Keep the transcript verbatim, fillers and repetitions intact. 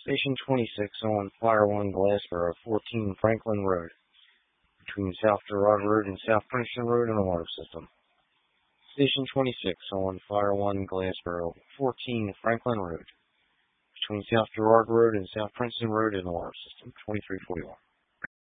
Station twenty-six on Fire one Glassboro, fourteen Franklin Road, between South Girard Road and South Princeton Road in the water system. Station twenty-six on Fire one Glassboro, fourteen Franklin Road, between South Girard Road and South Princeton Road in the water system, twenty-three forty-one.